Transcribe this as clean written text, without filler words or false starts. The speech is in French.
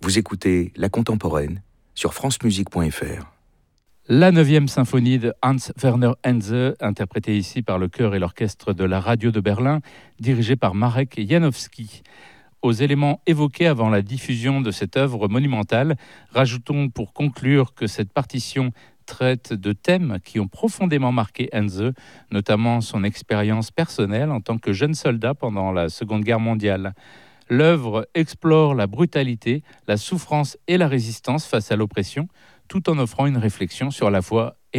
Vous écoutez La Contemporaine sur francemusique.fr. La 9e symphonie de Hans Werner Henze, interprétée ici par le chœur et l'orchestre de la radio de Berlin, dirigé par Marek Janowski. Aux éléments évoqués avant la diffusion de cette œuvre monumentale, rajoutons pour conclure que cette partition traite de thèmes qui ont profondément marqué Henze, notamment son expérience personnelle en tant que jeune soldat pendant la Seconde Guerre mondiale. L'œuvre explore la brutalité, la souffrance et la résistance face à l'oppression, tout en offrant une réflexion sur la foi